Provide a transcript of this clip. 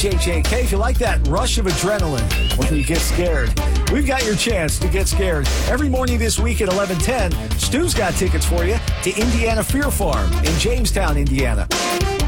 JJK, if you like that rush of adrenaline when you get scared, we've got your chance to get scared. Every morning this week at 11:10, Stu's got tickets for you to Indiana Fear Farm in Jamestown, Indiana.